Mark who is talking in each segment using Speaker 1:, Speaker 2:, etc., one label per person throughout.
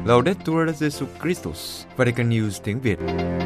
Speaker 1: Laudetur Jesus Christus, Vatican News tiếng Việt.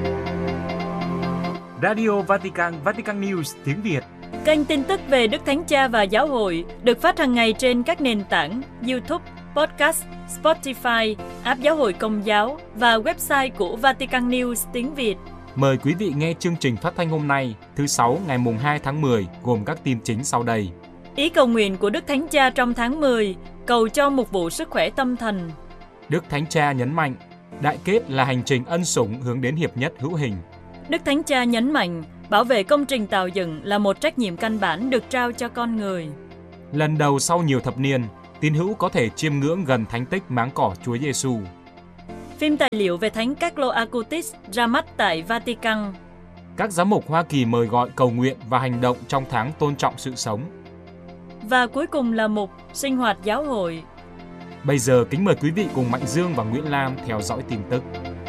Speaker 2: Radio Vatican, Vatican News tiếng Việt.
Speaker 3: Kênh tin tức về Đức Thánh Cha và Giáo hội được phát hàng ngày trên các nền tảng YouTube, Podcast, Spotify, app Giáo hội Công giáo và website của Vatican News tiếng Việt.
Speaker 2: Mời quý vị nghe chương trình phát thanh hôm nay, thứ Sáu ngày mùng 2 tháng 10, gồm các tin chính sau đây.
Speaker 3: Ý cầu nguyện của Đức Thánh Cha trong tháng 10, cầu cho mục vụ sức khỏe tâm thần.
Speaker 2: Đức Thánh Cha nhấn mạnh, đại kết là hành trình ân sủng hướng đến hiệp nhất hữu hình.
Speaker 3: Đức Thánh Cha nhấn mạnh, bảo vệ công trình tạo dựng là một trách nhiệm căn bản được trao cho con người.
Speaker 2: Lần đầu sau nhiều thập niên, tín hữu có thể chiêm ngưỡng gần thánh tích máng cỏ Chúa Giêsu.
Speaker 3: Phim tài liệu về Thánh Carlo Acutis ra mắt tại Vatican.
Speaker 2: Các giám mục Hoa Kỳ mời gọi cầu nguyện và hành động trong tháng tôn trọng sự sống.
Speaker 3: Và cuối cùng là mục sinh hoạt giáo hội.
Speaker 2: Bây giờ kính mời quý vị cùng Mạnh Dương và Nguyễn Lam theo dõi tin tức.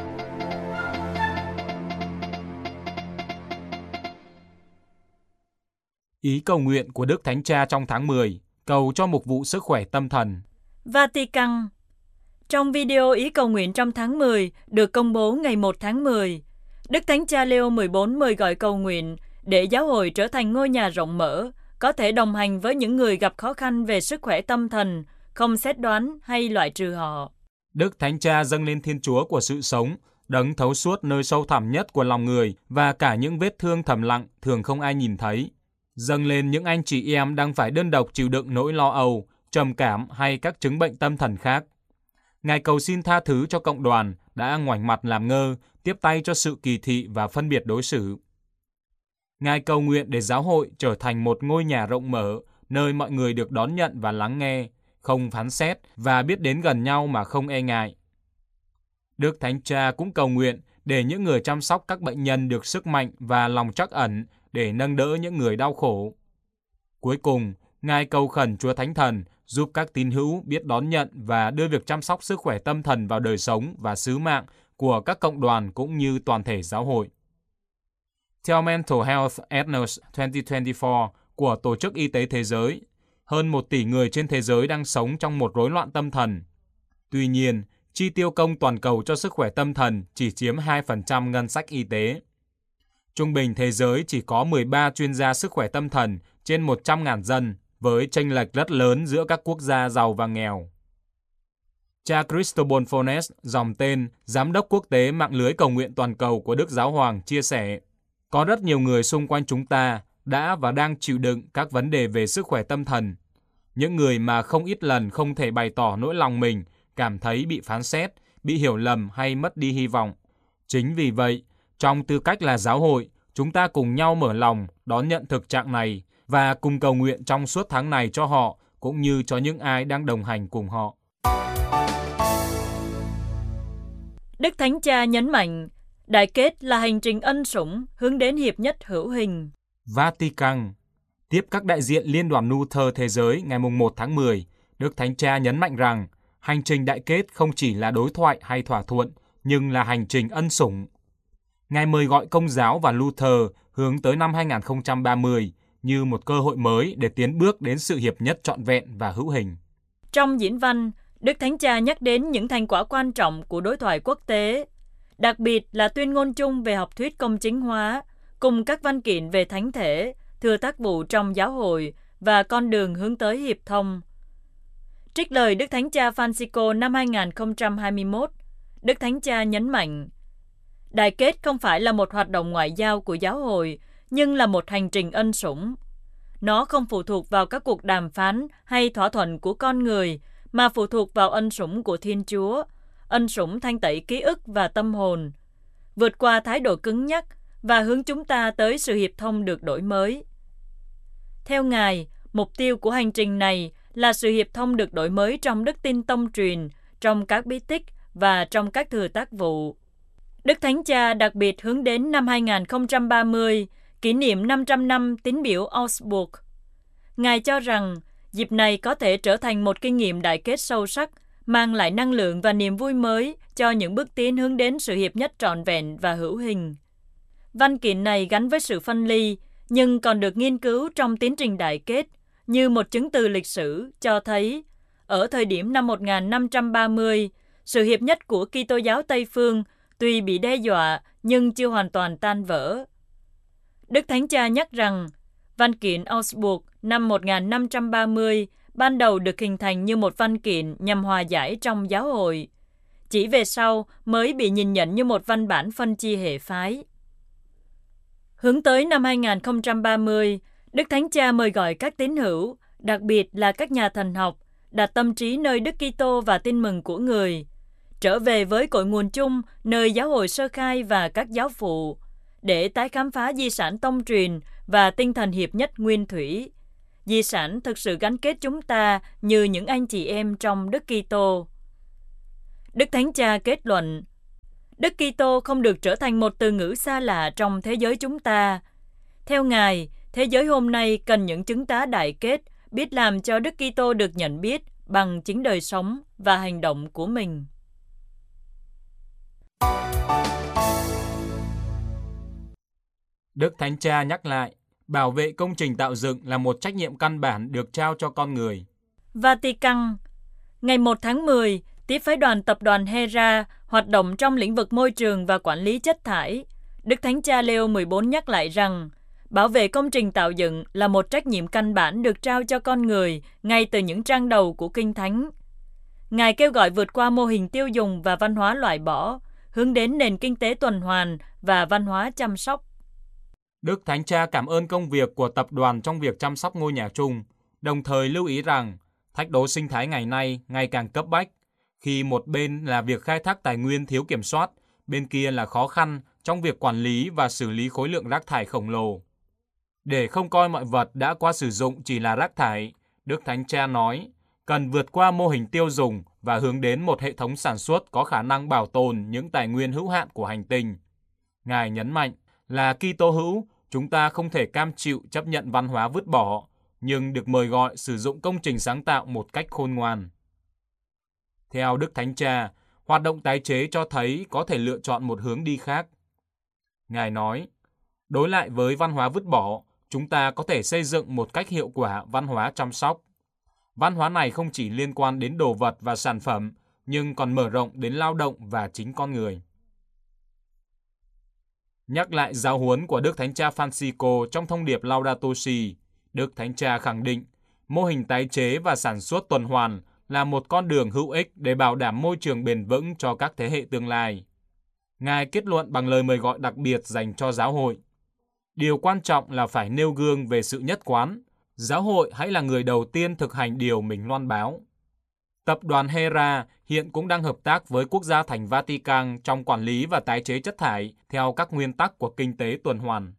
Speaker 2: Ý cầu nguyện của Đức Thánh Cha trong tháng 10, cầu cho mục vụ sức khỏe tâm thần.
Speaker 3: Vatican. Trong video ý cầu nguyện trong tháng 10 được công bố ngày 1 tháng 10, Đức Thánh Cha Leo 14 mời gọi cầu nguyện để giáo hội trở thành ngôi nhà rộng mở, có thể đồng hành với những người gặp khó khăn về sức khỏe tâm thần, không xét đoán hay loại trừ họ.
Speaker 2: Đức Thánh Cha dâng lên Thiên Chúa của sự sống, đấng thấu suốt nơi sâu thẳm nhất của lòng người và cả những vết thương thầm lặng thường không ai nhìn thấy. Dâng lên những anh chị em đang phải đơn độc chịu đựng nỗi lo âu, trầm cảm hay các chứng bệnh tâm thần khác. Ngài cầu xin tha thứ cho cộng đoàn đã ngoảnh mặt làm ngơ, tiếp tay cho sự kỳ thị và phân biệt đối xử. Ngài cầu nguyện để giáo hội trở thành một ngôi nhà rộng mở, nơi mọi người được đón nhận và lắng nghe, không phán xét và biết đến gần nhau mà không e ngại. Đức Thánh Cha cũng cầu nguyện để những người chăm sóc các bệnh nhân được sức mạnh và lòng trắc ẩn để nâng đỡ những người đau khổ. Cuối cùng, Ngài cầu khẩn Chúa Thánh Thần giúp các tín hữu biết đón nhận và đưa việc chăm sóc sức khỏe tâm thần vào đời sống và sứ mạng của các cộng đoàn cũng như toàn thể giáo hội. Theo Mental Health Atlas 2024 của Tổ chức Y tế Thế giới, hơn 1 tỷ người trên thế giới đang sống trong một rối loạn tâm thần. Tuy nhiên, chi tiêu công toàn cầu cho sức khỏe tâm thần chỉ chiếm 2% ngân sách y tế. Trung bình thế giới chỉ có 13 chuyên gia sức khỏe tâm thần trên 100.000 dân, với chênh lệch rất lớn giữa các quốc gia giàu và nghèo. Cha Cristobal Fornes, dòng tên Giám đốc quốc tế mạng lưới cầu nguyện toàn cầu của Đức Giáo Hoàng, chia sẻ, có rất nhiều người xung quanh chúng ta đã và đang chịu đựng các vấn đề về sức khỏe tâm thần. Những người mà không ít lần không thể bày tỏ nỗi lòng mình, cảm thấy bị phán xét, bị hiểu lầm hay mất đi hy vọng. Chính vì vậy, trong tư cách là giáo hội, chúng ta cùng nhau mở lòng đón nhận thực trạng này và cùng cầu nguyện trong suốt tháng này cho họ, cũng như cho những ai đang đồng hành cùng họ.
Speaker 3: Đức Thánh Cha nhấn mạnh, đại kết là hành trình ân sủng hướng đến hiệp nhất hữu hình.
Speaker 2: Vatican. Tiếp các đại diện Liên đoàn Luther Thế giới ngày 1 tháng 10, Đức Thánh Cha nhấn mạnh rằng hành trình đại kết không chỉ là đối thoại hay thỏa thuận, nhưng là hành trình ân sủng. Ngài mời gọi Công giáo và Luther hướng tới năm 2030 như một cơ hội mới để tiến bước đến sự hiệp nhất trọn vẹn và hữu hình.
Speaker 3: Trong diễn văn, Đức Thánh Cha nhắc đến những thành quả quan trọng của đối thoại quốc tế, đặc biệt là tuyên ngôn chung về học thuyết công chính hóa, cùng các văn kiện về thánh thể, thừa tác vụ trong giáo hội và con đường hướng tới hiệp thông. Trích lời Đức Thánh Cha Francisco năm 2021, Đức Thánh Cha nhấn mạnh, đại kết không phải là một hoạt động ngoại giao của giáo hội, nhưng là một hành trình ân sủng. Nó không phụ thuộc vào các cuộc đàm phán hay thỏa thuận của con người, mà phụ thuộc vào ân sủng của Thiên Chúa, ân sủng thanh tẩy ký ức và tâm hồn, vượt qua thái độ cứng nhắc và hướng chúng ta tới sự hiệp thông được đổi mới. Theo Ngài, mục tiêu của hành trình này là sự hiệp thông được đổi mới trong đức tin tông truyền, trong các bí tích và trong các thừa tác vụ. Đức Thánh Cha đặc biệt hướng đến năm 2030, kỷ niệm 500 năm tín biểu Augsburg. Ngài cho rằng dịp này có thể trở thành một kinh nghiệm đại kết sâu sắc, mang lại năng lượng và niềm vui mới cho những bước tiến hướng đến sự hiệp nhất trọn vẹn và hữu hình. Văn kiện này gắn với sự phân ly, nhưng còn được nghiên cứu trong tiến trình đại kết, như một chứng từ lịch sử cho thấy, ở thời điểm năm 1530, sự hiệp nhất của Kitô giáo Tây phương tuy bị đe dọa nhưng chưa hoàn toàn tan vỡ. Đức Thánh Cha nhắc rằng, văn kiện Augsburg năm 1530 ban đầu được hình thành như một văn kiện nhằm hòa giải trong giáo hội, chỉ về sau mới bị nhìn nhận như một văn bản phân chia hệ phái. Hướng tới năm 2030, Đức Thánh Cha mời gọi các tín hữu, đặc biệt là các nhà thần học, đặt tâm trí nơi Đức Kitô và tin mừng của Người, trở về với cội nguồn chung nơi giáo hội sơ khai và các giáo phụ, để tái khám phá di sản tông truyền và tinh thần hiệp nhất nguyên thủy. Di sản thực sự gắn kết chúng ta như những anh chị em trong Đức Kitô. Đức Thánh Cha kết luận, Đức Kitô không được trở thành một từ ngữ xa lạ trong thế giới chúng ta. Theo Ngài, thế giới hôm nay cần những chứng tá đại kết, biết làm cho Đức Kitô được nhận biết bằng chính đời sống và hành động của mình.
Speaker 2: Đức Thánh Cha nhắc lại, bảo vệ công trình tạo dựng là một trách nhiệm căn bản được trao cho con người.
Speaker 3: Vatican, ngày 1 tháng 10, tiếp phái đoàn tập đoàn Hera hoạt động trong lĩnh vực môi trường và quản lý chất thải. Đức Thánh Cha Leo 14 nhắc lại rằng, bảo vệ công trình tạo dựng là một trách nhiệm căn bản được trao cho con người ngay từ những trang đầu của Kinh Thánh. Ngài kêu gọi vượt qua mô hình tiêu dùng và văn hóa loại bỏ, hướng đến nền kinh tế tuần hoàn và văn hóa chăm sóc.
Speaker 2: Đức Thánh Cha cảm ơn công việc của tập đoàn trong việc chăm sóc ngôi nhà chung, đồng thời lưu ý rằng thách đố sinh thái ngày nay ngày càng cấp bách, khi một bên là việc khai thác tài nguyên thiếu kiểm soát, bên kia là khó khăn trong việc quản lý và xử lý khối lượng rác thải khổng lồ. Để không coi mọi vật đã qua sử dụng chỉ là rác thải, Đức Thánh Cha nói, cần vượt qua mô hình tiêu dùng và hướng đến một hệ thống sản xuất có khả năng bảo tồn những tài nguyên hữu hạn của hành tinh. Ngài nhấn mạnh là Kitô hữu, chúng ta không thể cam chịu chấp nhận văn hóa vứt bỏ, nhưng được mời gọi sử dụng công trình sáng tạo một cách khôn ngoan. Theo Đức Thánh Cha, hoạt động tái chế cho thấy có thể lựa chọn một hướng đi khác. Ngài nói, đối lại với văn hóa vứt bỏ, chúng ta có thể xây dựng một cách hiệu quả văn hóa chăm sóc. Văn hóa này không chỉ liên quan đến đồ vật và sản phẩm, nhưng còn mở rộng đến lao động và chính con người. Nhắc lại giáo huấn của Đức Thánh Cha Francisco trong thông điệp Laudato Si, Đức Thánh Cha khẳng định mô hình tái chế và sản xuất tuần hoàn là một con đường hữu ích để bảo đảm môi trường bền vững cho các thế hệ tương lai. Ngài kết luận bằng lời mời gọi đặc biệt dành cho giáo hội. Điều quan trọng là phải nêu gương về sự nhất quán. Giáo hội hãy là người đầu tiên thực hành điều mình loan báo. Tập đoàn Hera hiện cũng đang hợp tác với quốc gia thành Vatican trong quản lý và tái chế chất thải theo các nguyên tắc của kinh tế tuần hoàn.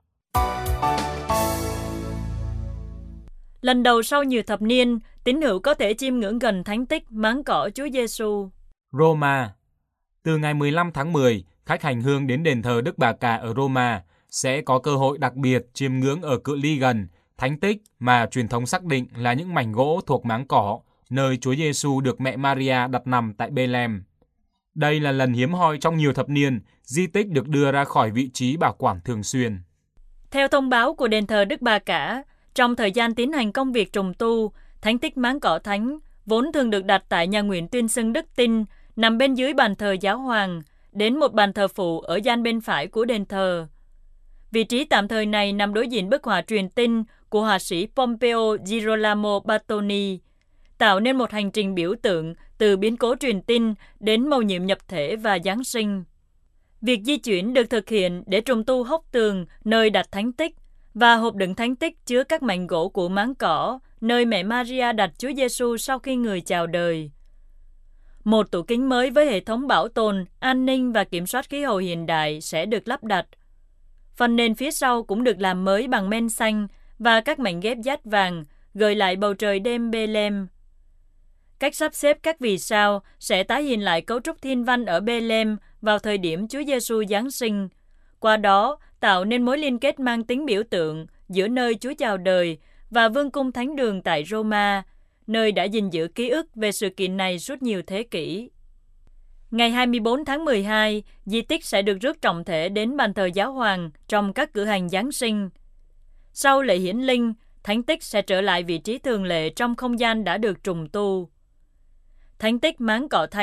Speaker 3: Lần đầu sau nhiều thập niên, tín hữu có thể chiêm ngưỡng gần thánh tích máng cỏ Chúa Giêsu.
Speaker 2: Roma. Từ ngày 15 tháng 10, khách hành hương đến đền thờ Đức Bà Cả ở Roma sẽ có cơ hội đặc biệt chiêm ngưỡng ở cự ly gần thánh tích mà truyền thống xác định là những mảnh gỗ thuộc máng cỏ, nơi Chúa Giêsu được mẹ Maria đặt nằm tại Bethlehem. Đây là lần hiếm hoi trong nhiều thập niên, di tích được đưa ra khỏi vị trí bảo quản thường xuyên.
Speaker 3: Theo thông báo của đền thờ Đức Bà Cả, trong thời gian tiến hành công việc trùng tu, thánh tích máng cỏ thánh vốn thường được đặt tại nhà nguyện tuyên xưng đức tin, nằm bên dưới bàn thờ giáo hoàng, đến một bàn thờ phụ ở gian bên phải của đền thờ. Vị trí tạm thời này nằm đối diện bức họa truyền tin của họa sĩ Pompeo Girolamo Battoni, tạo nên một hành trình biểu tượng từ biến cố truyền tin đến mầu nhiệm nhập thể và Giáng sinh. Việc di chuyển được thực hiện để trùng tu hốc tường nơi đặt thánh tích và hộp đựng thánh tích chứa các mảnh gỗ của máng cỏ, nơi mẹ Maria đặt Chúa Giêsu sau khi Người chào đời. Một tủ kính mới với hệ thống bảo tồn, an ninh và kiểm soát khí hậu hiện đại sẽ được lắp đặt. Phần nền phía sau cũng được làm mới bằng men xanh và các mảnh ghép dát vàng, gợi lại bầu trời đêm Bethlehem. Cách sắp xếp các vì sao sẽ tái hiện lại cấu trúc thiên văn ở Bethlehem vào thời điểm Chúa Giêsu Giáng sinh, qua đó tạo nên mối liên kết mang tính biểu tượng giữa nơi Chúa chào đời và vương cung thánh đường tại Roma, nơi đã gìn giữ ký ức về sự kiện này suốt nhiều thế kỷ. Ngày 24 tháng 12, di tích sẽ được rước trọng thể đến bàn thờ giáo hoàng trong các cử hành Giáng sinh. Sau lễ hiển linh, thánh tích sẽ trở lại vị trí thường lệ trong không gian đã được trùng tu. Thánh tích máng cỏ thánh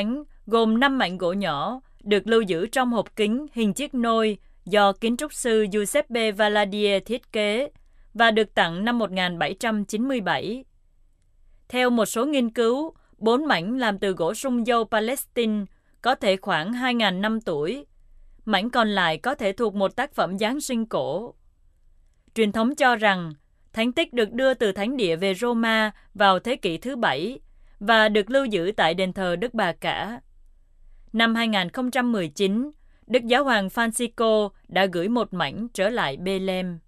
Speaker 3: gồm 5 mảnh gỗ nhỏ, được lưu giữ trong hộp kính hình chiếc nôi do kiến trúc sư Giuseppe Valadier thiết kế và được tặng năm 1797. Theo một số nghiên cứu, 4 mảnh làm từ gỗ sung dâu Palestine có thể khoảng 2.000 năm tuổi. Mảnh còn lại có thể thuộc một tác phẩm Giáng sinh cổ. Truyền thống cho rằng thánh tích được đưa từ thánh địa về Roma vào thế kỷ thứ 7 và được lưu giữ tại đền thờ Đức Bà Cả. Năm 2019, Đức Giáo hoàng Francisco đã gửi một mảnh trở lại Bethlehem.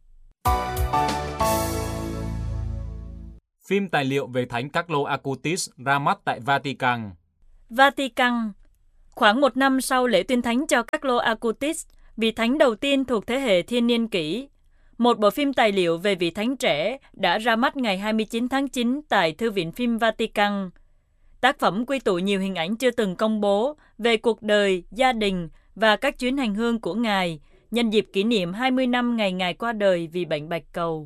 Speaker 2: Phim tài liệu về Thánh Carlo Acutis ra mắt tại Vatican.
Speaker 3: Vatican. Khoảng một năm sau lễ tuyên thánh cho Carlo Acutis, vị thánh đầu tiên thuộc thế hệ thiên niên kỷ, một bộ phim tài liệu về vị thánh trẻ đã ra mắt ngày 29 tháng 9 tại Thư viện phim Vatican. Tác phẩm quy tụ nhiều hình ảnh chưa từng công bố về cuộc đời, gia đình và các chuyến hành hương của Ngài nhân dịp kỷ niệm 20 năm ngày Ngài qua đời vì bệnh bạch cầu.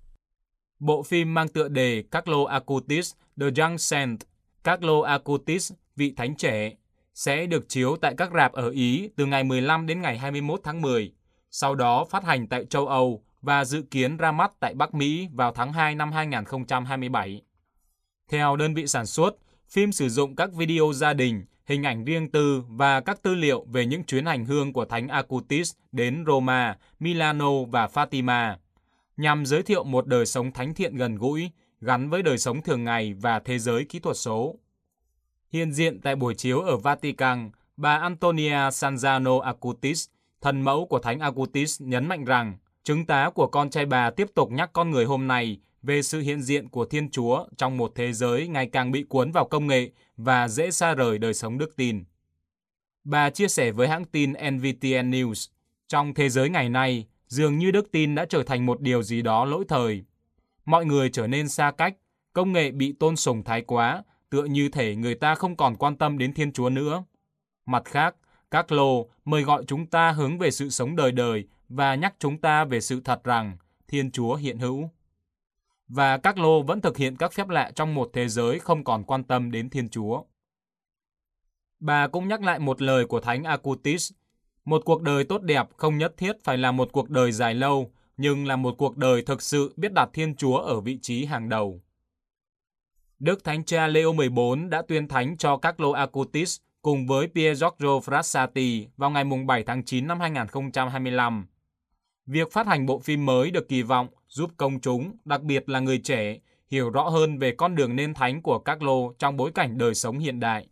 Speaker 2: Bộ phim mang tựa đề Carlo Acutis, The Young Saint, Carlo Acutis, vị thánh trẻ, sẽ được chiếu tại các rạp ở Ý từ ngày 15 đến ngày 21 tháng 10, sau đó phát hành tại châu Âu và dự kiến ra mắt tại Bắc Mỹ vào tháng 2 năm 2027. Theo đơn vị sản xuất, phim sử dụng các video gia đình, hình ảnh riêng tư và các tư liệu về những chuyến hành hương của Thánh Acutis đến Roma, Milano và Fatima, nhằm giới thiệu một đời sống thánh thiện gần gũi, gắn với đời sống thường ngày và thế giới kỹ thuật số. Hiện diện tại buổi chiếu ở Vatican, bà Antonia Sanzano Acutis, thần mẫu của Thánh Acutis, nhấn mạnh rằng chứng tá của con trai bà tiếp tục nhắc con người hôm nay về sự hiện diện của Thiên Chúa trong một thế giới ngày càng bị cuốn vào công nghệ và dễ xa rời đời sống đức tin. Bà chia sẻ với hãng tin NVTN News, trong thế giới ngày nay, dường như đức tin đã trở thành một điều gì đó lỗi thời. Mọi người trở nên xa cách, công nghệ bị tôn sùng thái quá, tựa như thể người ta không còn quan tâm đến Thiên Chúa nữa. Mặt khác, Carlo mời gọi chúng ta hướng về sự sống đời đời và nhắc chúng ta về sự thật rằng Thiên Chúa hiện hữu. Và Carlo vẫn thực hiện các phép lạ trong một thế giới không còn quan tâm đến Thiên Chúa. Bà cũng nhắc lại một lời của Thánh Acutis: một cuộc đời tốt đẹp không nhất thiết phải là một cuộc đời dài lâu, nhưng là một cuộc đời thực sự biết đặt Thiên Chúa ở vị trí hàng đầu. Đức Thánh Cha Leo XIV đã tuyên thánh cho Carlo Acutis cùng với Pier Giorgio Frassati vào ngày 7 tháng 9 năm 2025. Việc phát hành bộ phim mới được kỳ vọng giúp công chúng, đặc biệt là người trẻ, hiểu rõ hơn về con đường nên thánh của Carlo trong bối cảnh đời sống hiện đại.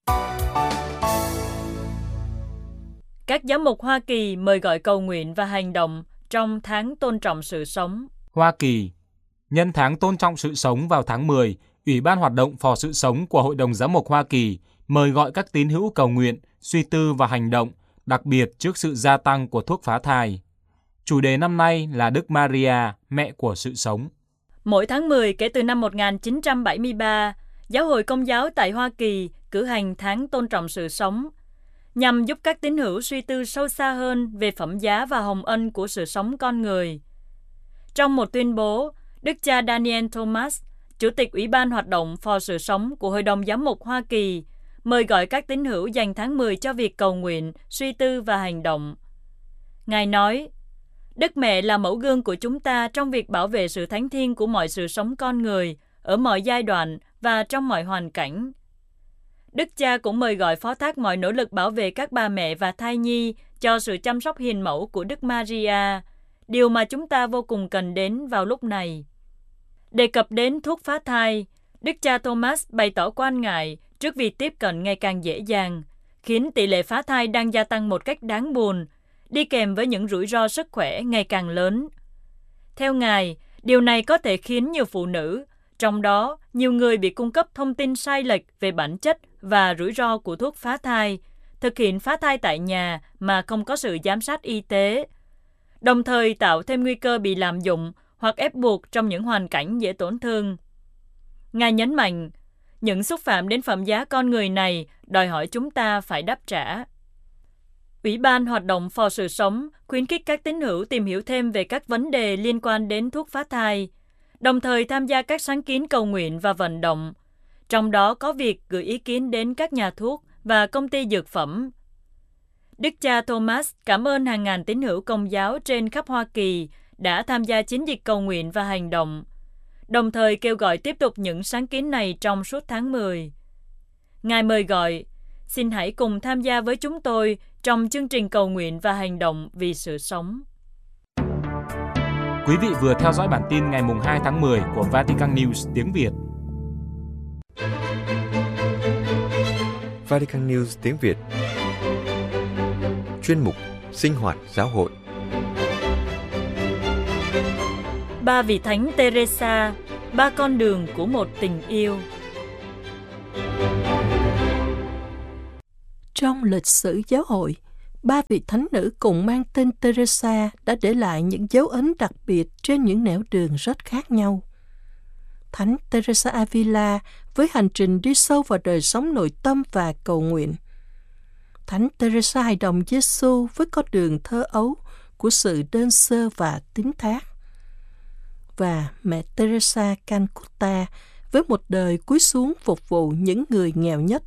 Speaker 3: Các giám mục Hoa Kỳ mời gọi cầu nguyện và hành động trong tháng tôn trọng sự sống.
Speaker 2: Hoa Kỳ. Nhân tháng tôn trọng sự sống vào tháng 10, Ủy ban hoạt động phò sự sống của Hội đồng Giám mục Hoa Kỳ mời gọi các tín hữu cầu nguyện, suy tư và hành động, đặc biệt trước sự gia tăng của thuốc phá thai. Chủ đề năm nay là Đức Maria, mẹ của sự sống.
Speaker 3: Mỗi tháng 10 kể từ năm 1973, Giáo hội Công giáo tại Hoa Kỳ cử hành tháng tôn trọng sự sống, nhằm giúp các tín hữu suy tư sâu xa hơn về phẩm giá và hồng ân của sự sống con người. Trong một tuyên bố, Đức cha Daniel Thomas, Chủ tịch Ủy ban hoạt động phò sự sống của Hội đồng Giám mục Hoa Kỳ, mời gọi các tín hữu dành tháng 10 cho việc cầu nguyện, suy tư và hành động. Ngài nói, Đức Mẹ là mẫu gương của chúng ta trong việc bảo vệ sự thánh thiêng của mọi sự sống con người, ở mọi giai đoạn và trong mọi hoàn cảnh. Đức cha cũng mời gọi phó thác mọi nỗ lực bảo vệ các bà mẹ và thai nhi cho sự chăm sóc hiền mẫu của Đức Maria, điều mà chúng ta vô cùng cần đến vào lúc này. Đề cập đến thuốc phá thai, Đức cha Thomas bày tỏ quan ngại trước việc tiếp cận ngày càng dễ dàng, khiến tỷ lệ phá thai đang gia tăng một cách đáng buồn, đi kèm với những rủi ro sức khỏe ngày càng lớn. Theo Ngài, điều này có thể khiến nhiều phụ nữ, trong đó nhiều người bị cung cấp thông tin sai lệch về bản chất và rủi ro của thuốc phá thai, thực hiện phá thai tại nhà mà không có sự giám sát y tế, đồng thời tạo thêm nguy cơ bị lạm dụng hoặc ép buộc trong những hoàn cảnh dễ tổn thương. Ngài nhấn mạnh, những xúc phạm đến phẩm giá con người này đòi hỏi chúng ta phải đáp trả. Ủy ban hoạt động phò sự sống khuyến khích các tín hữu tìm hiểu thêm về các vấn đề liên quan đến thuốc phá thai, đồng thời tham gia các sáng kiến cầu nguyện và vận động, trong đó có việc gửi ý kiến đến các nhà thuốc và công ty dược phẩm. Đức cha Thomas cảm ơn hàng ngàn tín hữu Công giáo trên khắp Hoa Kỳ đã tham gia chiến dịch cầu nguyện và hành động, đồng thời kêu gọi tiếp tục những sáng kiến này trong suốt tháng 10. Ngài mời gọi, xin hãy cùng tham gia với chúng tôi trong chương trình cầu nguyện và hành động vì sự sống.
Speaker 2: Quý vị vừa theo dõi bản tin ngày 2 tháng 10 của Vatican News tiếng Việt.
Speaker 1: Vatican News tiếng Việt. Chuyên mục Sinh hoạt giáo hội.
Speaker 3: Ba vị thánh Teresa, ba con đường của một tình yêu.
Speaker 4: Trong lịch sử giáo hội, ba vị thánh nữ cùng mang tên Teresa đã để lại những dấu ấn đặc biệt trên những nẻo đường rất khác nhau. Thánh Teresa Avila với hành trình đi sâu vào đời sống nội tâm và cầu nguyện. Thánh Teresa hài đồng Giêsu với con đường thơ ấu của sự đơn sơ và tín thác. Và mẹ Teresa Calcutta với một đời cúi xuống phục vụ những người nghèo nhất.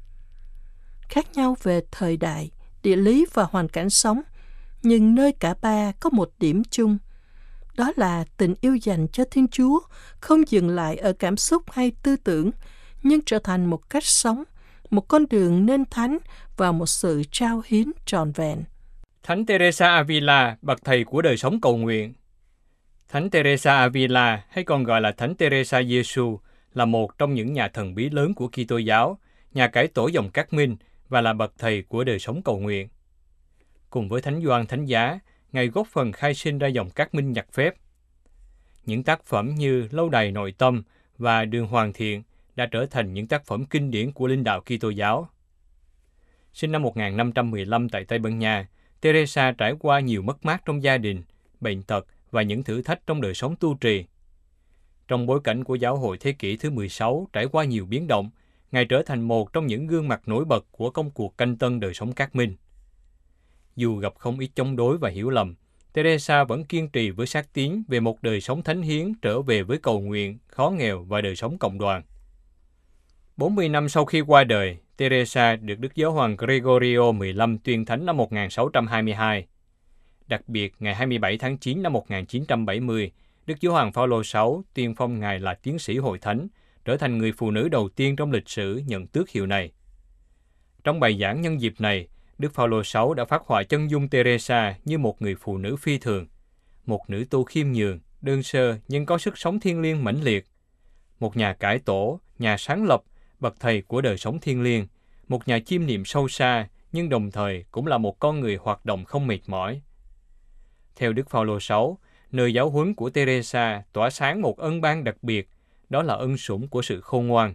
Speaker 4: Khác nhau về thời đại, địa lý và hoàn cảnh sống, nhưng nơi cả ba có một điểm chung. Đó là tình yêu dành cho Thiên Chúa không dừng lại ở cảm xúc hay tư tưởng, nhưng trở thành một cách sống, một con đường nên thánh và một sự trao hiến trọn vẹn.
Speaker 5: Thánh Teresa Avila, bậc thầy của đời sống cầu nguyện. Thánh Teresa Avila, hay còn gọi là Thánh Teresa Giêsu, là một trong những nhà thần bí lớn của Kitô giáo, nhà cải tổ dòng Cát Minh và là bậc thầy của đời sống cầu nguyện. Cùng với Thánh Gioan Thánh Giá, Ngài góp phần khai sinh ra dòng Cát Minh nhặt phép. Những tác phẩm như Lâu đài nội tâm và Đường hoàn thiện đã trở thành những tác phẩm kinh điển của linh đạo Kitô giáo. Sinh năm 1515 tại Tây Ban Nha, Teresa trải qua nhiều mất mát trong gia đình, bệnh tật và những thử thách trong đời sống tu trì. Trong bối cảnh của giáo hội thế kỷ thứ 16 trải qua nhiều biến động, Ngài trở thành một trong những gương mặt nổi bật của công cuộc canh tân đời sống Cát Minh. Dù gặp không ít chống đối và hiểu lầm, Teresa vẫn kiên trì với xác tín về một đời sống thánh hiến trở về với cầu nguyện, khó nghèo và đời sống cộng đoàn. 40 năm sau khi qua đời, Teresa được Đức Giáo hoàng Gregorio XV tuyên thánh năm 1622. Đặc biệt, ngày 27 tháng 9 năm 1970, Đức Giáo hoàng Phaolô VI tuyên phong Ngài là tiến sĩ hội thánh, trở thành người phụ nữ đầu tiên trong lịch sử nhận tước hiệu này. Trong bài giảng nhân dịp này, Đức Phaolô VI đã phác họa chân dung Teresa như một người phụ nữ phi thường, một nữ tu khiêm nhường, đơn sơ nhưng có sức sống thiêng liêng mãnh liệt, một nhà cải tổ, nhà sáng lập, bậc thầy của đời sống thiêng liêng, một nhà chiêm niệm sâu xa nhưng đồng thời cũng là một con người hoạt động không mệt mỏi. Theo Đức Phaolô VI, nơi giáo huấn của Teresa tỏa sáng một ân ban đặc biệt, đó là ân sủng của sự khôn ngoan.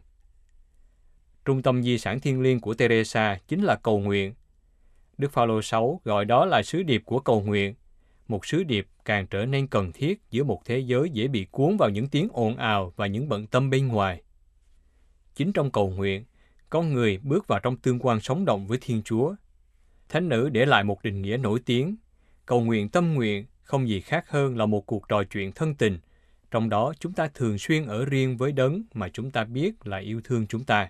Speaker 5: Trung tâm di sản thiêng liêng của Teresa chính là cầu nguyện. Đức Phaolô VI gọi đó là sứ điệp của cầu nguyện, một sứ điệp càng trở nên cần thiết giữa một thế giới dễ bị cuốn vào những tiếng ồn ào và những bận tâm bên ngoài. Chính trong cầu nguyện, con người bước vào trong tương quan sống động với Thiên Chúa. Thánh nữ để lại một định nghĩa nổi tiếng: cầu nguyện tâm nguyện không gì khác hơn là một cuộc trò chuyện thân tình, trong đó chúng ta thường xuyên ở riêng với đấng mà chúng ta biết là yêu thương chúng ta.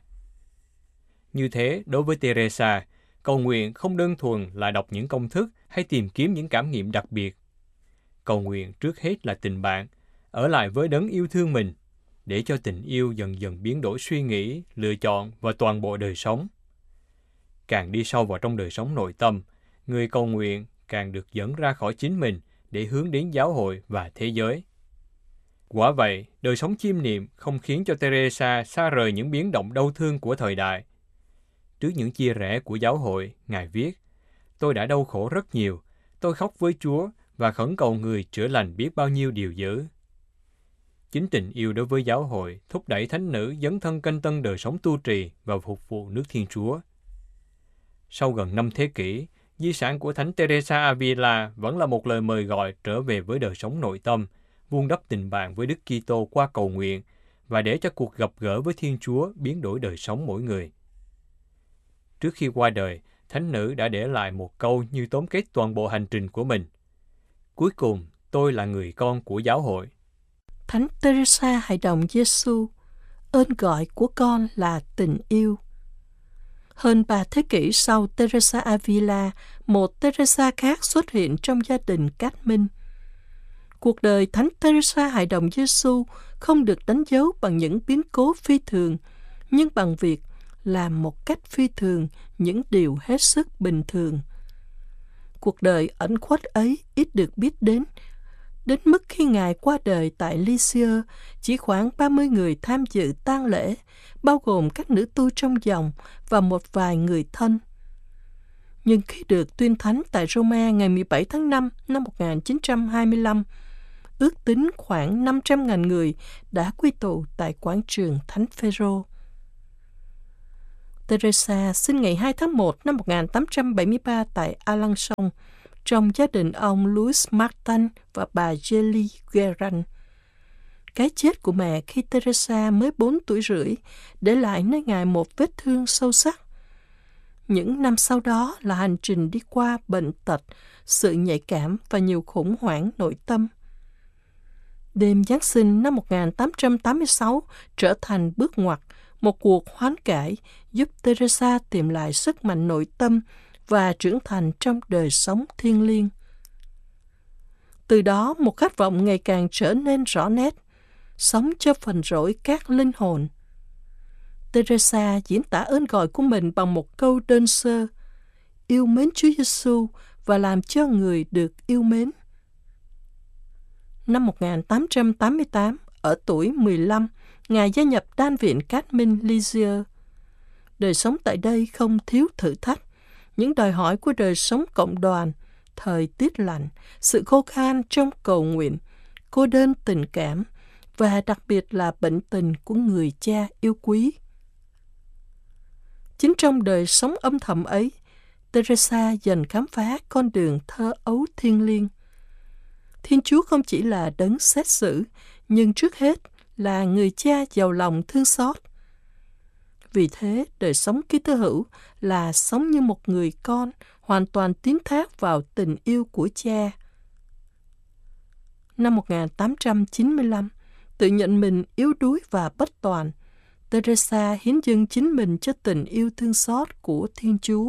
Speaker 5: Như thế, đối với Teresa, cầu nguyện không đơn thuần là đọc những công thức hay tìm kiếm những cảm nghiệm đặc biệt. Cầu nguyện trước hết là tình bạn, ở lại với đấng yêu thương mình, để cho tình yêu dần dần biến đổi suy nghĩ, lựa chọn và toàn bộ đời sống. Càng đi sâu vào trong đời sống nội tâm, người cầu nguyện càng được dẫn ra khỏi chính mình để hướng đến giáo hội và thế giới. Quả vậy, đời sống chiêm niệm không khiến cho Teresa xa rời những biến động đau thương của thời đại. Trước những chia rẽ của giáo hội, Ngài viết: "Tôi đã đau khổ rất nhiều, tôi khóc với Chúa và khẩn cầu người chữa lành biết bao nhiêu điều dữ." Chính tình yêu đối với giáo hội thúc đẩy thánh nữ dấn thân canh tân đời sống tu trì và phục vụ nước Thiên Chúa. Sau gần 5 thế kỷ, di sản của Thánh Teresa Avila vẫn là một lời mời gọi trở về với đời sống nội tâm, vun đắp tình bạn với Đức Kitô qua cầu nguyện và để cho cuộc gặp gỡ với Thiên Chúa biến đổi đời sống mỗi người. Trước khi qua đời, thánh nữ đã để lại một câu như tóm kết toàn bộ hành trình của mình: "Cuối cùng, tôi là người con của giáo hội."
Speaker 4: Thánh Teresa hài đồng Giêsu, ơn gọi của con là tình yêu. Hơn 3 thế kỷ sau Teresa Avila, một Teresa khác xuất hiện trong gia đình Cát Minh. Cuộc đời Thánh Teresa Hài Đồng Giêsu không được đánh dấu bằng những biến cố phi thường, nhưng bằng việc làm một cách phi thường những điều hết sức bình thường. Cuộc đời ẩn khuất ấy ít được biết đến mức khi Ngài qua đời tại Lisieux, chỉ khoảng 30 người tham dự tang lễ, bao gồm các nữ tu trong dòng và một vài người thân. Nhưng khi được tuyên thánh tại Roma ngày 17 tháng 5 năm 1925, ước tính khoảng 500.000 người đã quy tụ tại quảng trường Thánh Phêrô. Teresa sinh ngày 2 tháng 1 năm 1873 tại Alençon, trong gia đình ông Louis Martin và bà Julie Guérin. Cái chết của mẹ khi Teresa mới 4 tuổi rưỡi để lại nơi Ngài một vết thương sâu sắc. Những năm sau đó là hành trình đi qua bệnh tật, sự nhạy cảm và nhiều khủng hoảng nội tâm. Đêm Giáng sinh năm 1886 trở thành bước ngoặt, một cuộc hoán cải giúp Teresa tìm lại sức mạnh nội tâm và trưởng thành trong đời sống thiêng liêng. Từ đó, một khát vọng ngày càng trở nên rõ nét, sống cho phần rỗi các linh hồn. Teresa diễn tả ơn gọi của mình bằng một câu đơn sơ: yêu mến Chúa Giêsu và làm cho người được yêu mến. Năm 1888, ở tuổi 15, Ngài gia nhập đan viện Cát Minh Lisieux. Đời sống tại đây không thiếu thử thách, những đòi hỏi của đời sống cộng đoàn, thời tiết lạnh, sự khô khan trong cầu nguyện, cô đơn tình cảm và đặc biệt là bệnh tình của người cha yêu quý. Chính trong đời sống âm thầm ấy, Teresa dần khám phá con đường thơ ấu thiêng liêng. Thiên Chúa không chỉ là đấng xét xử, nhưng trước hết là người cha giàu lòng thương xót. Vì thế, đời sống Kitô hữu là sống như một người con, hoàn toàn tín thác vào tình yêu của cha. Năm 1895, tự nhận mình yếu đuối và bất toàn, Teresa hiến dâng chính mình cho tình yêu thương xót của Thiên Chúa.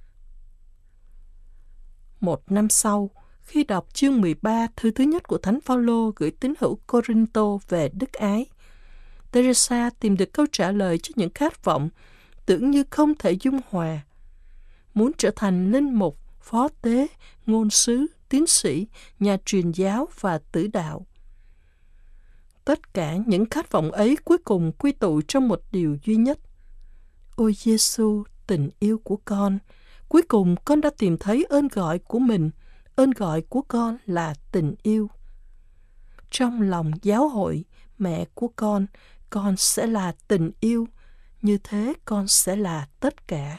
Speaker 4: Một năm sau, khi đọc chương 13 thư thứ nhất của Thánh Phaolô gửi tín hữu Cô-rinh-tô về đức ái, Teresa tìm được câu trả lời cho những khát vọng tưởng như không thể dung hòa. Muốn trở thành linh mục, phó tế, ngôn sứ, tiến sĩ, nhà truyền giáo và tử đạo. Tất cả những khát vọng ấy cuối cùng quy tụ trong một điều duy nhất. Ôi Giêsu, tình yêu của con, cuối cùng con đã tìm thấy ơn gọi của mình. Ơn gọi của con là tình yêu. Trong lòng giáo hội, mẹ của con sẽ là tình yêu. Như thế con sẽ là tất cả.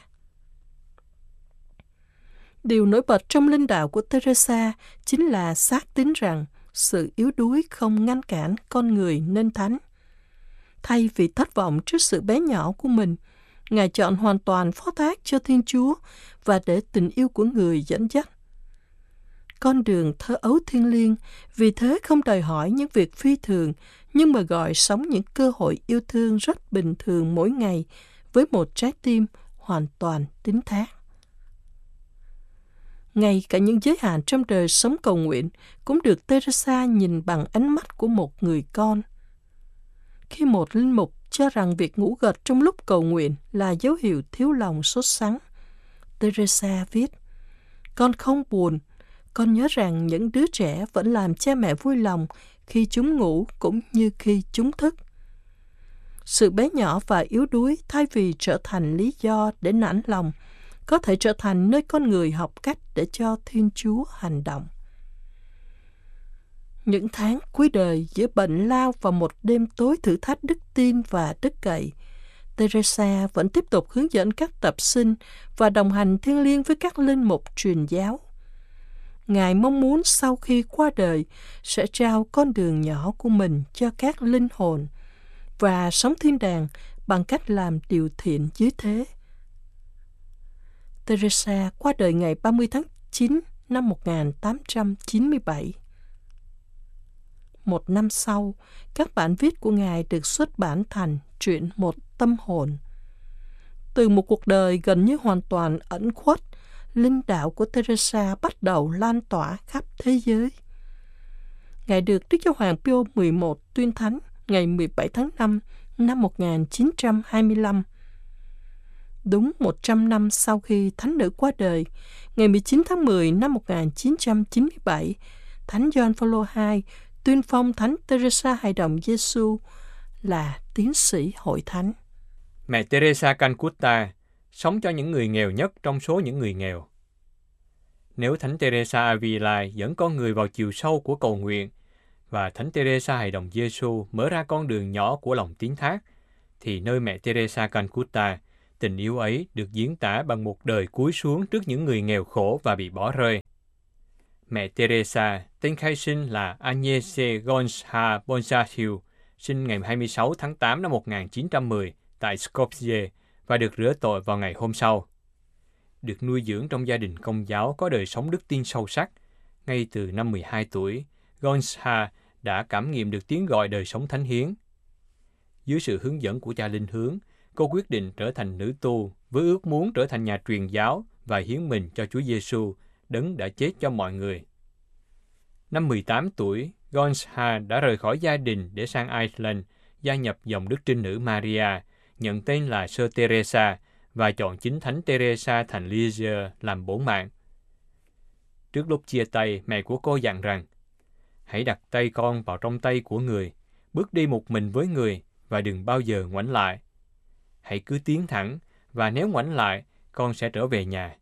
Speaker 4: Điều nổi bật trong linh đạo của Teresa chính là xác tín rằng sự yếu đuối không ngăn cản con người nên thánh. Thay vì thất vọng trước sự bé nhỏ của mình, Ngài chọn hoàn toàn phó thác cho Thiên Chúa và để tình yêu của người dẫn dắt. Con đường thơ ấu thiêng liêng vì thế không đòi hỏi những việc phi thường, nhưng mà gọi sống những cơ hội yêu thương rất bình thường mỗi ngày với một trái tim hoàn toàn tín thác. Ngay cả những giới hạn trong đời sống cầu nguyện cũng được Teresa nhìn bằng ánh mắt của một người con. Khi một linh mục cho rằng việc ngủ gật trong lúc cầu nguyện là dấu hiệu thiếu lòng sốt sắng, Teresa viết: con không buồn, con nhớ rằng những đứa trẻ vẫn làm cha mẹ vui lòng khi chúng ngủ cũng như khi chúng thức. Sự bé nhỏ và yếu đuối thay vì trở thành lý do để nản lòng, có thể trở thành nơi con người học cách để cho Thiên Chúa hành động. Những tháng cuối đời giữa bệnh lao và một đêm tối thử thách đức tin và đức cậy, Teresa vẫn tiếp tục hướng dẫn các tập sinh và đồng hành thiêng liêng với các linh mục truyền giáo. Ngài mong muốn sau khi qua đời sẽ trao con đường nhỏ của mình cho các linh hồn và sống thiên đàng bằng cách làm điều thiện dưới thế. Teresa qua đời ngày 30 tháng 9 năm 1897. Một năm sau, các bản viết của Ngài được xuất bản thành truyện Một Tâm Hồn. Từ một cuộc đời gần như hoàn toàn ẩn khuất, linh đạo của Teresa bắt đầu lan tỏa khắp thế giới. Ngài được Đức Giáo hoàng Pio XI tuyên thánh ngày 17 tháng 5 năm 1925. Đúng 100 năm sau khi thánh nữ qua đời, ngày 19 tháng 10 năm 1997, Thánh Gioan Phaolô II tuyên phong Thánh Teresa Hài đồng Giêsu là tiến sĩ hội thánh.
Speaker 5: Mẹ Teresa Calcutta sống cho những người nghèo nhất trong số những người nghèo. Nếu Thánh Teresa Avila dẫn con người vào chiều sâu của cầu nguyện và Thánh Teresa Hài đồng Giêsu mở ra con đường nhỏ của lòng tín thác, thì nơi mẹ Teresa Calcutta, tình yêu ấy được diễn tả bằng một đời cúi xuống trước những người nghèo khổ và bị bỏ rơi. Mẹ Teresa, tên khai sinh là Agnese Gonçalves Bonsatiu, sinh ngày 26 tháng 8 năm 1910 tại Skopje và được rửa tội vào ngày hôm sau. Được nuôi dưỡng trong gia đình Công giáo có đời sống đức tin sâu sắc, ngay từ năm 12 tuổi, Gonçalves đã cảm nghiệm được tiếng gọi đời sống thánh hiến. Dưới sự hướng dẫn của cha linh hướng, cô quyết định trở thành nữ tu với ước muốn trở thành nhà truyền giáo và hiến mình cho Chúa Giêsu, đấng đã chết cho mọi người. Năm 18 tuổi, Gonçalves đã rời khỏi gia đình để sang Iceland, gia nhập dòng Đức Trinh Nữ Maria, nhận tên là Sơ Teresa và chọn chính Thánh Teresa thành Lisieux làm bổn mạng. Trước lúc chia tay, mẹ của cô dặn rằng: hãy đặt tay con vào trong tay của người, bước đi một mình với người và đừng bao giờ ngoảnh lại. Hãy cứ tiến thẳng và nếu ngoảnh lại, con sẽ trở về nhà.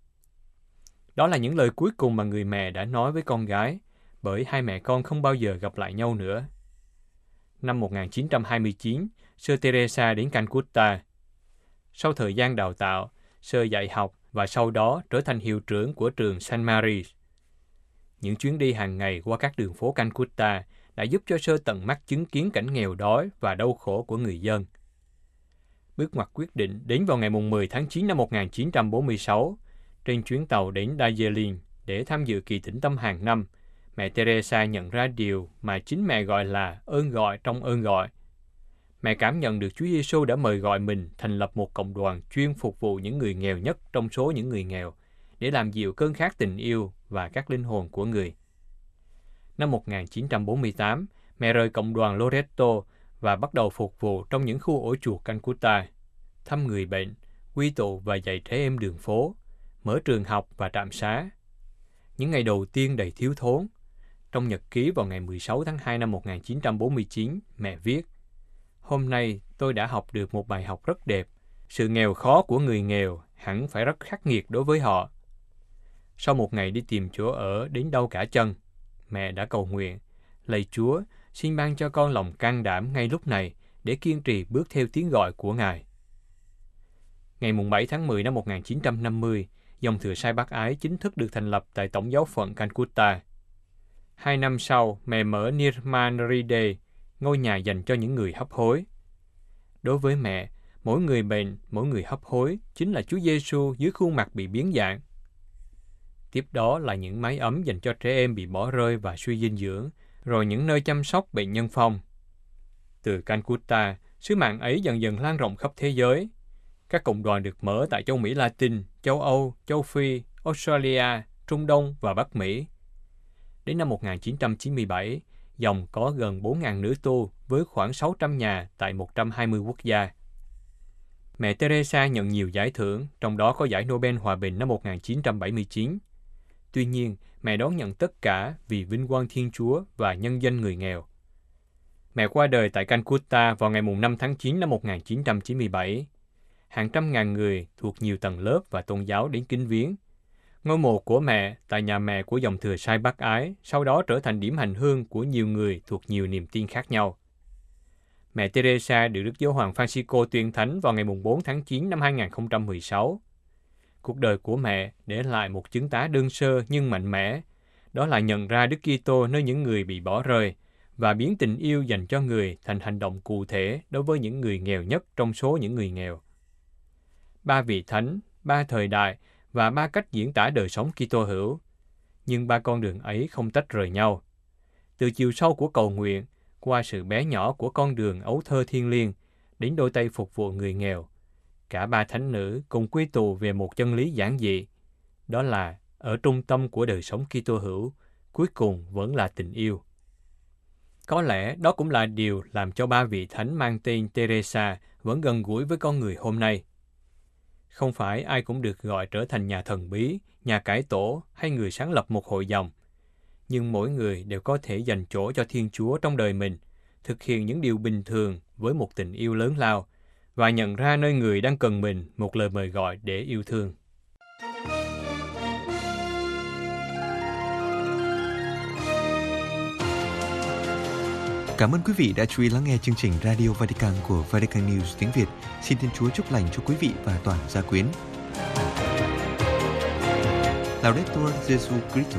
Speaker 5: Đó là những lời cuối cùng mà người mẹ đã nói với con gái, bởi hai mẹ con không bao giờ gặp lại nhau nữa. Năm 1929, Sơ Teresa đến Calcutta. Sau thời gian đào tạo, Sơ dạy học và sau đó trở thành hiệu trưởng của trường Saint Mary's. Những chuyến đi hàng ngày qua các đường phố Calcutta đã giúp cho Sơ tận mắt chứng kiến cảnh nghèo đói và đau khổ của người dân. Bước ngoặt quyết định đến vào ngày 10 tháng 9 năm 1946, trên chuyến tàu đến Darjeeling để tham dự kỳ tĩnh tâm hàng năm, mẹ Teresa nhận ra điều mà chính mẹ gọi là ơn gọi trong ơn gọi. Mẹ cảm nhận được Chúa Giêsu đã mời gọi mình thành lập một cộng đoàn chuyên phục vụ những người nghèo nhất trong số những người nghèo, để làm dịu cơn khát tình yêu và các linh hồn của người. Năm 1948, mẹ rời cộng đoàn Loreto và bắt đầu phục vụ trong những khu ổ chuột Calcutta, thăm người bệnh, quy tụ và dạy trẻ em đường phố, mở trường học và trạm xá. Những ngày đầu tiên đầy thiếu thốn. Trong nhật ký vào ngày 16 tháng 2 năm 1949, mẹ viết: hôm nay tôi đã học được một bài học rất đẹp. Sự nghèo khó của người nghèo hẳn phải rất khắc nghiệt đối với họ. Sau một ngày đi tìm chỗ ở đến đau cả chân, mẹ đã cầu nguyện: lạy Chúa, xin ban cho con lòng can đảm ngay lúc này để kiên trì bước theo tiếng gọi của Ngài. Ngày 7 tháng 10 năm 1950, dòng thừa sai bác ái chính thức được thành lập tại Tổng giáo phận Calcutta. 2 năm sau, mẹ mở Nirman Ride, ngôi nhà dành cho những người hấp hối. Đối với mẹ, mỗi người bệnh, mỗi người hấp hối chính là Chúa Giêsu dưới khuôn mặt bị biến dạng. Tiếp đó là những mái ấm dành cho trẻ em bị bỏ rơi và suy dinh dưỡng, rồi những nơi chăm sóc bệnh nhân phong. Từ Calcutta, sứ mạng ấy dần dần lan rộng khắp thế giới. Các cộng đoàn được mở tại châu Mỹ Latin, châu Âu, châu Phi, Australia, Trung Đông và Bắc Mỹ. Đến năm 1997, dòng có gần 4.000 nữ tu với khoảng 600 nhà tại 120 quốc gia. Mẹ Teresa nhận nhiều giải thưởng, trong đó có giải Nobel Hòa bình năm 1979. Tuy nhiên, mẹ đón nhận tất cả vì vinh quang Thiên Chúa và nhân danh người nghèo. Mẹ qua đời tại Calcutta vào ngày 5 tháng 9 năm 1997. Hàng trăm ngàn người thuộc nhiều tầng lớp và tôn giáo đến kính viếng. Ngôi mộ của mẹ tại nhà mẹ của dòng thừa sai bác ái sau đó trở thành điểm hành hương của nhiều người thuộc nhiều niềm tin khác nhau. Mẹ Teresa được Đức Giáo hoàng Francisco tuyên thánh vào ngày 4 tháng 9 năm 2016. Cuộc đời của mẹ để lại một chứng tá đơn sơ nhưng mạnh mẽ, đó là nhận ra Đức Kitô nơi những người bị bỏ rơi và biến tình yêu dành cho người thành hành động cụ thể đối với những người nghèo nhất trong số những người nghèo. 3 vị thánh, 3 thời đại và 3 cách diễn tả đời sống Kitô hữu, nhưng 3 con đường ấy không tách rời nhau. Từ chiều sâu của cầu nguyện, qua sự bé nhỏ của con đường ấu thơ thiêng liêng, đến đôi tay phục vụ người nghèo, cả ba thánh nữ cùng quy tụ về một chân lý giản dị, đó là ở trung tâm của đời sống Kitô hữu, cuối cùng vẫn là tình yêu. Có lẽ đó cũng là điều làm cho ba vị thánh mang tên Teresa vẫn gần gũi với con người hôm nay. Không phải ai cũng được gọi trở thành nhà thần bí, nhà cải tổ hay người sáng lập một hội dòng. Nhưng mỗi người đều có thể dành chỗ cho Thiên Chúa trong đời mình, thực hiện những điều bình thường với một tình yêu lớn lao, và nhận ra nơi người đang cần mình một lời mời gọi để yêu thương.
Speaker 1: Cảm ơn quý vị đã chú ý lắng nghe chương trình Radio Vatican của Vatican News tiếng Việt. Xin Thiên Chúa chúc lành cho quý vị và toàn gia quyến. Laudetur Jesu Christus.